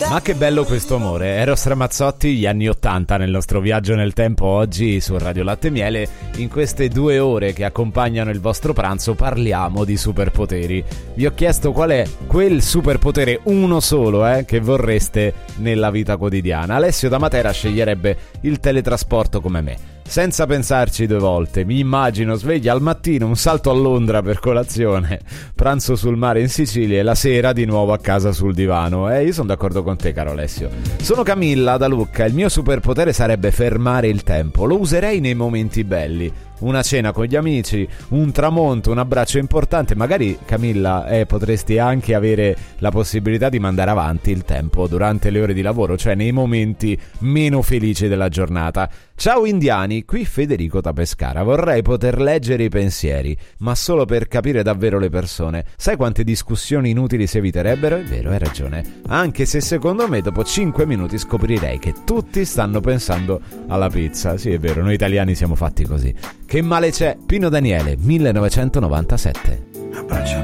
Ma che bello questo amore. Eros Ramazzotti, gli anni '80 nel nostro viaggio nel tempo. Oggi su Radio Latte e Miele, in queste 2 ore che accompagnano il vostro pranzo, parliamo di superpoteri. Vi ho chiesto qual è quel superpotere, uno solo, che vorreste nella vita quotidiana. Alessio da Matera sceglierebbe il teletrasporto come me. Senza pensarci 2 volte, mi immagino sveglia al mattino, un salto a Londra per colazione, pranzo sul mare in Sicilia e la sera di nuovo a casa sul divano. Io sono d'accordo con te, caro Alessio. Sono Camilla da Lucca, il mio superpotere sarebbe fermare il tempo. Lo userei nei momenti belli. Una cena con gli amici, un tramonto, un abbraccio importante. Magari, Camilla, potresti anche avere la possibilità di mandare avanti il tempo durante le ore di lavoro, cioè nei momenti meno felici della giornata. Ciao indiani, qui Federico da Pescara. Vorrei poter leggere i pensieri, ma solo per capire davvero le persone. Sai quante discussioni inutili si eviterebbero? È vero, hai ragione. Anche se secondo me dopo 5 minuti scoprirei che tutti stanno pensando alla pizza. Sì, è vero, noi italiani siamo fatti così. Che male c'è? Pino Daniele, 1997.